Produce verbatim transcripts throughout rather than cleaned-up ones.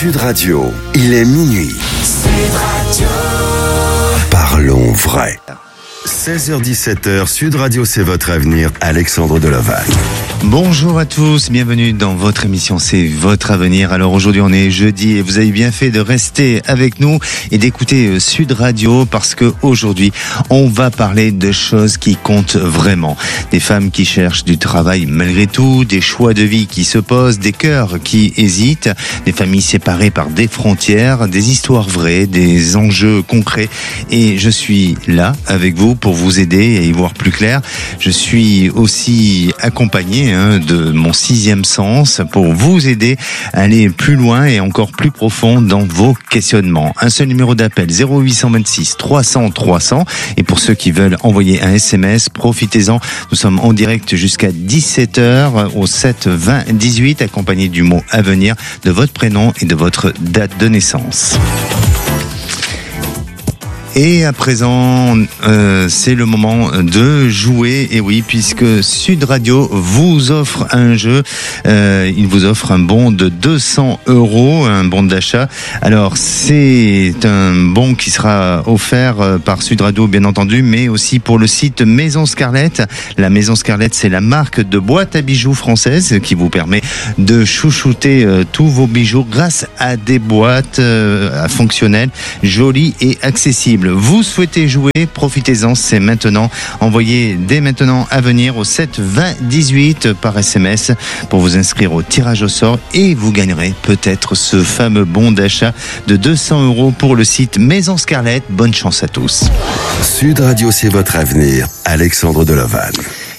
Sud Radio, il est minuit. Sud Radio. Parlons vrai. seize heures dix-sept, Sud Radio, c'est votre avenir. Alexandre Delovac. Bonjour à tous, bienvenue dans votre émission C'est votre avenir. Alors aujourd'hui on est jeudi et vous avez bien fait de rester avec nous et d'écouter Sud Radio parce que aujourd'hui on va parler de choses qui comptent vraiment. Des femmes qui cherchent du travail malgré tout, des choix de vie qui se posent, des cœurs qui hésitent, des familles séparées par des frontières, des histoires vraies, des enjeux concrets. Et je suis là avec vous pour vous aider à y voir plus clair. Je suis aussi accompagné de mon sixième sens pour vous aider à aller plus loin et encore plus profond dans vos questionnements. Un seul numéro d'appel, zéro huit cent vingt-six trois cents trois cents. Et pour ceux qui veulent envoyer un S M S, profitez-en. Nous sommes en direct jusqu'à dix-sept heures au sept vingt dix-huit, accompagné du mot avenir, de votre prénom et de votre date de naissance. Et à présent, euh, c'est le moment de jouer. Et oui, puisque Sud Radio vous offre un jeu, euh, il vous offre un bon de deux cents euros, un bon d'achat. Alors, c'est un bon qui sera offert par Sud Radio, bien entendu, mais aussi pour le site Maison Scarlett. La Maison Scarlett, c'est la marque de boîte à bijoux française qui vous permet de chouchouter euh, tous vos bijoux grâce à des boîtes euh, fonctionnelles, jolies et accessibles. Vous souhaitez jouer, profitez-en, c'est maintenant. Envoyez dès maintenant à venir au sept vingt dix-huit par S M S pour vous inscrire au tirage au sort et vous gagnerez peut-être ce fameux bon d'achat de deux cents euros pour le site Maison Scarlett. Bonne chance à tous. Sud Radio, c'est votre avenir. Alexandre Delovac.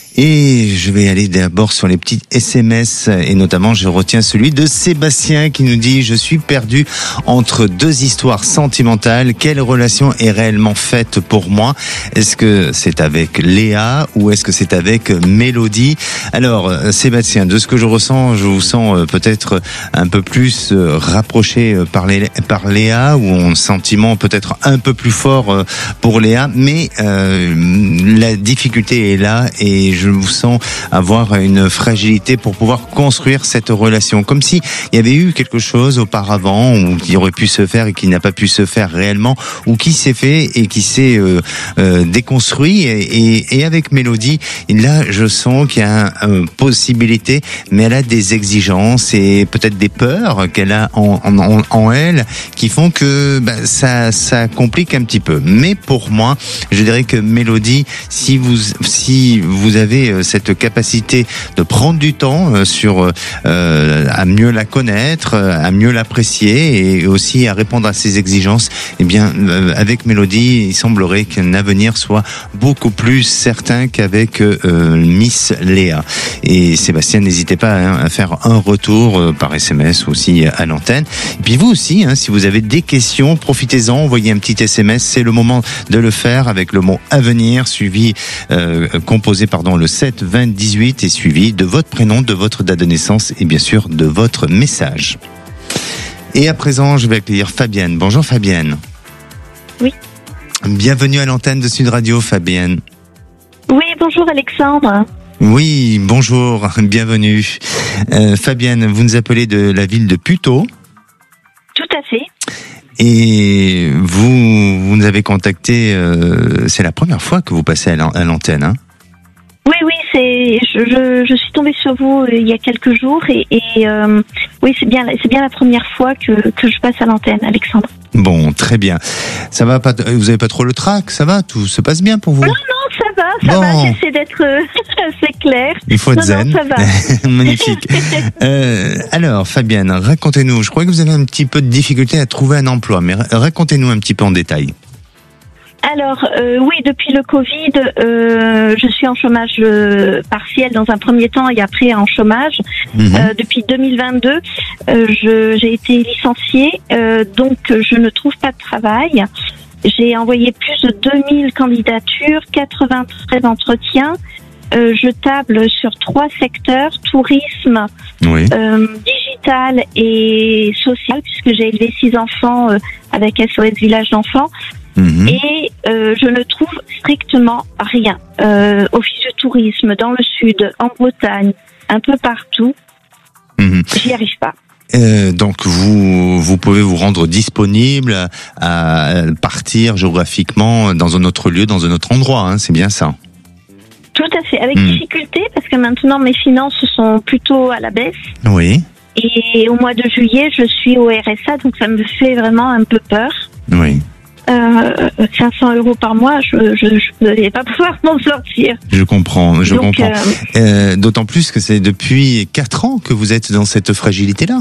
Et je vais aller d'abord sur les petits S M S et notamment je retiens celui de Sébastien qui nous dit « Je suis perdu entre deux histoires sentimentales. Quelle relation est réellement faite pour moi ? Est-ce que c'est avec Léa ou est-ce que c'est avec Mélodie ?» Alors Sébastien, de ce que je ressens, je vous sens peut-être un peu plus rapproché par, les, par Léa ou un sentiment peut-être un peu plus fort pour Léa. Mais euh, la difficulté est là et je Je vous sens avoir une fragilité pour pouvoir construire cette relation. Comme si il y avait eu quelque chose auparavant ou qui aurait pu se faire et qui n'a pas pu se faire réellement ou qui s'est fait et qui s'est euh, euh, déconstruit. Et, et, et avec Mélodie, là, je sens qu'il y a une possibilité, mais elle a des exigences et peut-être des peurs qu'elle a en, en, en elle qui font que bah, ça, ça complique un petit peu. Mais pour moi, je dirais que Mélodie, si vous, si vous avez cette capacité de prendre du temps sur euh, à mieux la connaître, à mieux l'apprécier et aussi à répondre à ses exigences, eh bien euh, avec Mélodie, il semblerait qu'un avenir soit beaucoup plus certain qu'avec euh, Miss Léa. Et Sébastien, n'hésitez pas hein, à faire un retour euh, par S M S aussi à l'antenne. Et puis vous aussi, hein, si vous avez des questions, profitez-en, envoyez un petit S M S, c'est le moment de le faire avec le mot avenir suivi euh, composé pardon le sept vingt dix-huit est suivi de votre prénom, de votre date de naissance et bien sûr de votre message. Et à présent, je vais accueillir Fabienne. Bonjour Fabienne. Oui. Bienvenue à l'antenne de Sud Radio, Fabienne. Oui, bonjour Alexandre. Oui, bonjour, bienvenue. Euh, Fabienne, vous nous appelez de la ville de Puteaux. Tout à fait. Et vous, vous nous avez contacté, euh, c'est la première fois que vous passez à l'antenne, hein ? Oui, oui, c'est. Je, je, je suis tombée sur vous il y a quelques jours et, et euh, oui, c'est bien, c'est bien la première fois que que je passe à l'antenne, Alexandre. Bon, très bien. Ça va pas. Vous avez pas trop le trac, ça va, tout se passe bien pour vous ? Non, non, ça va, ça bon. va. J'essaie d'être euh, c'est clair. Il faut être non, zen. Non, ça va. Magnifique. euh, alors, Fabienne, racontez-nous. Je crois que vous avez un petit peu de difficulté à trouver un emploi, mais racontez-nous un petit peu en détail. Alors euh, oui, depuis le Covid, euh, je suis en chômage euh, partiel dans un premier temps et après en chômage. Mmh. Euh, depuis deux mille vingt-deux, euh, je, j'ai été licenciée, euh, donc je ne trouve pas de travail. J'ai envoyé plus de deux mille candidatures, quatre-vingt-treize entretiens. Euh, je table sur trois secteurs, tourisme, oui. euh, digital et social, puisque j'ai élevé six enfants euh, avec S O S Village d'enfants. Mmh. Et euh, je ne trouve strictement rien. Euh, office de tourisme dans le sud, en Bretagne, un peu partout. Mmh. J'y arrive pas. Euh, donc vous vous pouvez vous rendre disponible à partir géographiquement dans un autre lieu, dans un autre endroit, hein, c'est bien ça? Tout à fait, avec mmh. difficulté, parce que maintenant mes finances sont plutôt à la baisse. Oui. Et au mois de juillet, je suis au R S A, donc ça me fait vraiment un peu peur. Oui. Euh, cinq cents euros par mois, je ne vais pas pouvoir m'en sortir. Je comprends, je donc, comprends. Euh, euh, d'autant plus que c'est depuis quatre ans que vous êtes dans cette fragilité-là.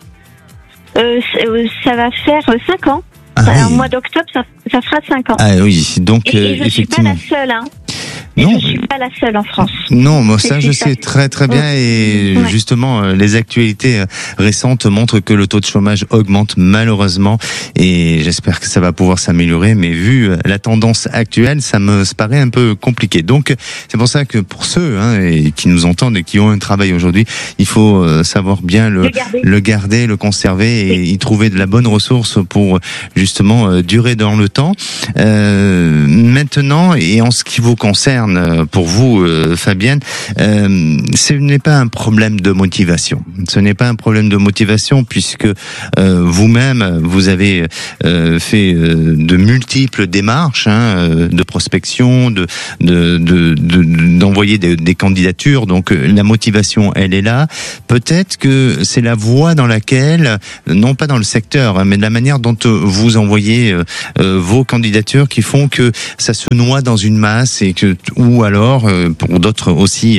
Euh, ça va faire cinq ans. Ah, enfin, oui. Au mois d'octobre, ça, ça fera cinq ans. Ah oui, donc et, euh, et je effectivement. suis pas la seule, hein. Et Non. je suis pas la seule en France. Non, moi ça C'est je ça. sais très très bien et Ouais. justement les actualités récentes montrent que le taux de chômage augmente malheureusement et j'espère que ça va pouvoir s'améliorer, mais vu la tendance actuelle, ça me paraît un peu compliqué. Donc c'est pour ça que pour ceux hein, et qui nous entendent et qui ont un travail aujourd'hui, il faut savoir bien le, le, garder. le garder, le conserver et y trouver de la bonne ressource pour justement durer dans le temps. Euh, maintenant et en ce qui vous concerne, pour vous, euh, Fabienne, euh, ce n'est pas un problème de motivation. Ce n'est pas un problème de motivation puisque euh, vous-même, vous avez euh, fait euh, de multiples démarches hein, de prospection, de, de, de, de d'envoyer des, des candidatures. Donc la motivation, elle est là. Peut-être que c'est la voie dans laquelle, non pas dans le secteur, hein, mais de la manière dont vous envoyez euh, vos candidatures qui font que ça se noie dans une masse et que ou alors euh, pour d'autres aussi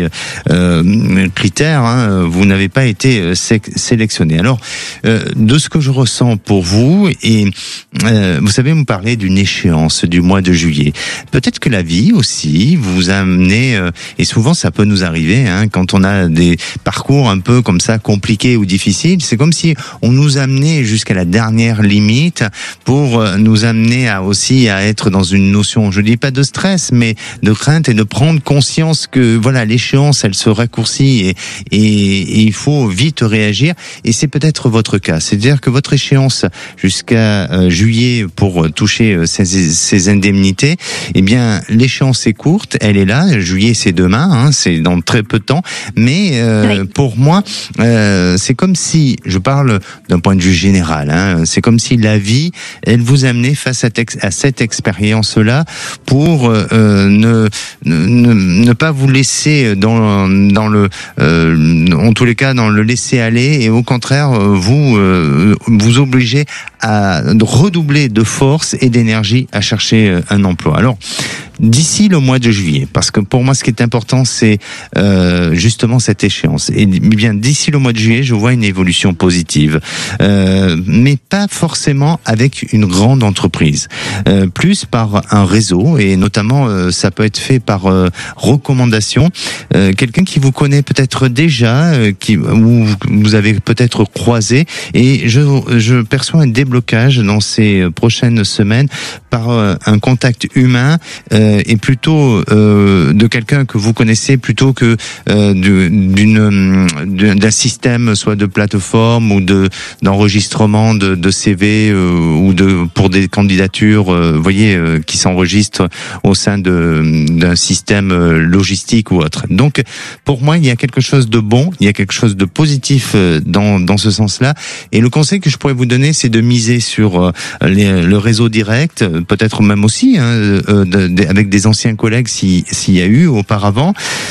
euh, critères, hein, vous n'avez pas été sé- sélectionné. Alors, euh, de ce que je ressens pour vous, et euh, vous savez, vous me parlez d'une échéance du mois de juillet. Peut-être que la vie aussi vous a amené, euh, et souvent ça peut nous arriver, hein, quand on a des parcours un peu comme ça compliqués ou difficiles, c'est comme si on nous amenait jusqu'à la dernière limite pour nous amener à aussi à être dans une notion, je dis pas de stress, mais de crainte et de prendre conscience que voilà l'échéance elle se raccourcit et, et, et il faut vite réagir et c'est peut-être votre cas, c'est-à-dire que votre échéance jusqu'à euh, juillet pour toucher euh, ces, ces indemnités, eh bien l'échéance est courte, elle est là, juillet c'est demain, hein, c'est dans très peu de temps, mais euh, oui. pour moi euh, c'est comme si, je parle d'un point de vue général, hein, c'est comme si la vie elle vous amenait face à, tex- à cette expérience-là pour euh, ne Ne, ne pas vous laisser dans dans le euh, en tous les cas dans le laisser aller et au contraire vous euh, vous obligez à redoubler de force et d'énergie à chercher un emploi. Alors d'ici le mois de juillet, parce que pour moi ce qui est important c'est euh, justement cette échéance. Et bien d'ici le mois de juillet, je vois une évolution positive, euh, mais pas forcément avec une grande entreprise, euh, plus par un réseau et notamment euh, ça peut être fait par euh, recommandation. Euh, quelqu'un qui vous connaît peut-être déjà, euh, qui ou vous avez peut-être croisé, et je je perçois un déblocage dans ces prochaines semaines par euh, un contact humain. Euh, et plutôt euh, de quelqu'un que vous connaissez plutôt que euh, de, d'une d'un système soit de plateforme ou de d'enregistrement de, de C V euh, ou de pour des candidatures, euh, vous voyez, euh, qui s'enregistrent au sein de d'un système logistique ou autre. Donc pour moi il y a quelque chose de bon, il y a quelque chose de positif dans dans ce sens-là. Et le conseil que je pourrais vous donner, c'est de miser sur les, le réseau direct, peut-être même aussi hein, de, de, avec des anciens collègues si, s'il y a eu auparavant,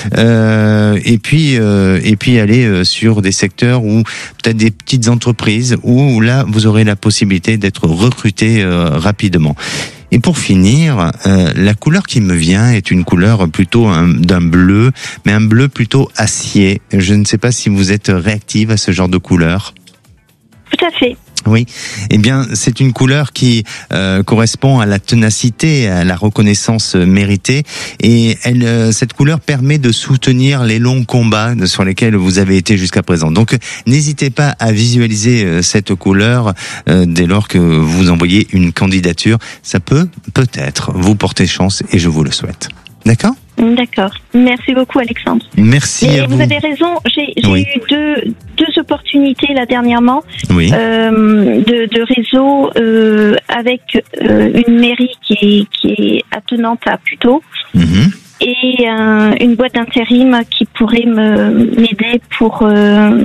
euh, et puis euh, et puis aller sur des secteurs où peut-être des petites entreprises où là vous aurez la possibilité d'être recruté euh, rapidement. Et pour finir, euh, la couleur qui me vient est une couleur plutôt un, d'un bleu, mais un bleu plutôt acier. Je ne sais pas si vous êtes réactive à ce genre de couleur. Tout à fait. Oui, eh bien c'est une couleur qui euh, correspond à la ténacité, à la reconnaissance méritée, et elle, euh, cette couleur permet de soutenir les longs combats sur lesquels vous avez été jusqu'à présent. Donc n'hésitez pas à visualiser euh, cette couleur euh, dès lors que vous envoyez une candidature. Ça peut peut-être vous porter chance et je vous le souhaite. D'accord ? D'accord. Merci beaucoup, Alexandre. Merci et à vous. Vous avez raison. J'ai, j'ai oui. eu deux, deux opportunités là dernièrement oui. euh, de, de réseau euh, avec euh, une mairie qui est, qui est attenante à Puteaux mm-hmm. et euh, une boîte d'intérim qui pourrait me m'aider pour euh,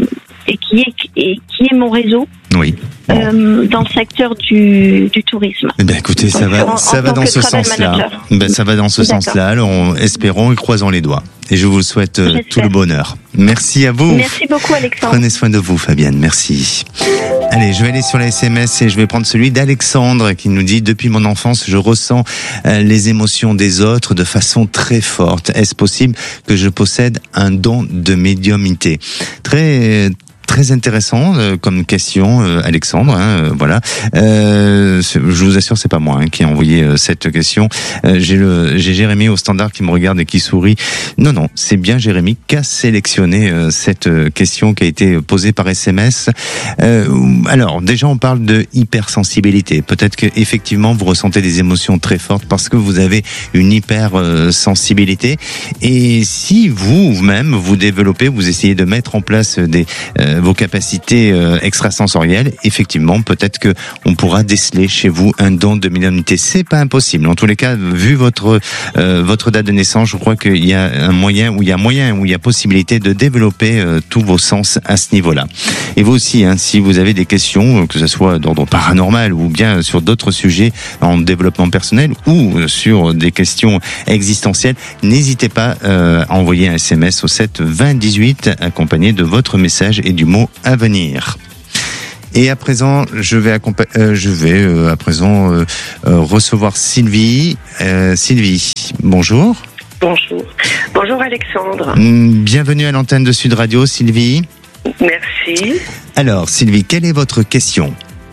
et qui est et qui est mon réseau. Oui. Euh, dans le secteur du, du tourisme. Eh ben écoutez, ça va, en, ça en va dans ce sens-là. Ben ça va dans ce D'accord. sens-là. Alors, espérons et croisons les doigts. Et je vous souhaite euh, tout le bonheur. Merci à vous. Merci beaucoup, Alexandre. Prenez soin de vous, Fabienne. Merci. Allez, je vais aller sur la S M S et je vais prendre celui d'Alexandre qui nous dit: depuis mon enfance, je ressens euh, les émotions des autres de façon très forte. Est-ce possible que je possède un don de médiumnité? Très Très intéressant euh, comme question, euh, Alexandre. Hein, euh, voilà. Euh, je vous assure, c'est pas moi hein, qui ai envoyé euh, cette question. Euh, j'ai le, j'ai Jérémy au standard qui me regarde et qui sourit. Non, non, c'est bien Jérémy qui a sélectionné euh, cette euh, question qui a été posée par S M S. Euh, alors, déjà, on parle de hypersensibilité. Peut-être que effectivement, vous ressentez des émotions très fortes parce que vous avez une hypersensibilité. Et si vous, vous-même, vous développez, vous essayez de mettre en place des euh, vos capacités euh, extrasensorielles, effectivement, peut-être que on pourra déceler chez vous un don de médiumnité. C'est pas impossible. En tous les cas, vu votre euh, votre date de naissance, je crois qu'il y a un moyen, où il y a moyen, où il y a possibilité de développer euh, tous vos sens à ce niveau-là. Et vous aussi, hein, si vous avez des questions, que ce soit d'ordre paranormal ou bien sur d'autres sujets en développement personnel ou sur des questions existentielles, n'hésitez pas euh, à envoyer un S M S au sept vingt dix-huit accompagné de votre message et du mot à venir. Et à présent, je vais, accompa- euh, je vais euh, à présent euh, euh, recevoir Sylvie. Euh, Sylvie, bonjour. Bonjour. Bonjour Alexandre. Bienvenue à l'antenne de Sud Radio, Sylvie. Merci. Alors, Sylvie, quelle est votre question ?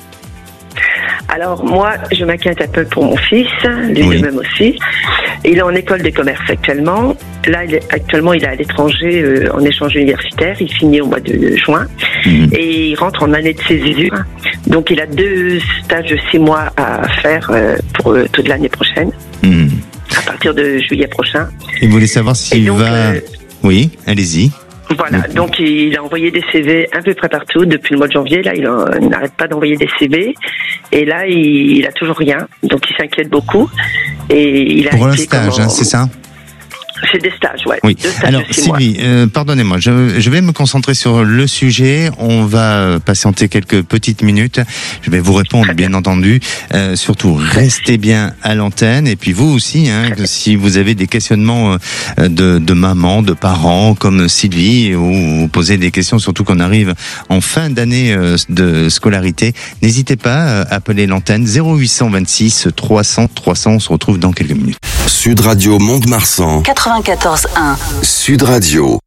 Alors moi, je m'inquiète un peu pour mon fils, lui Oui. de même aussi. Il est en école de commerce actuellement. Là, il est, actuellement, il est à l'étranger euh, en échange universitaire. Il finit au mois de juin Mmh. et il rentre en année de césure. Donc, il a deux stages de six mois à faire euh, pour euh, toute l'année prochaine, Mmh. à partir de juillet prochain. Et vous voulez savoir s'il donc, va... euh, Oui, allez-y. Voilà, donc il a envoyé des C V un peu près partout depuis le mois de janvier. Là, il, en, il n'arrête pas d'envoyer des C V. Et là, il, il a toujours rien. Donc, il s'inquiète beaucoup. Et il a Pour un été stage, comment- hein, c'est ça ? C'est des stages, ouais. Oui. Deux stages Alors, de six mois. Sylvie, euh, pardonnez-moi, je, je vais me concentrer sur le sujet. On va patienter quelques petites minutes. Je vais vous répondre, bien entendu. Euh, surtout, restez bien à l'antenne. Et puis vous aussi, hein, si vous avez des questionnements euh, de, de maman, de parents, comme Sylvie, ou vous posez des questions, surtout qu'on arrive en fin d'année euh, de scolarité, n'hésitez pas à appeler l'antenne zéro huit cent vingt-six trois cents trois cents. On se retrouve dans quelques minutes. Sud Radio Mont-de-Marsan. quatre-vingt-quatorze un. Sud Radio.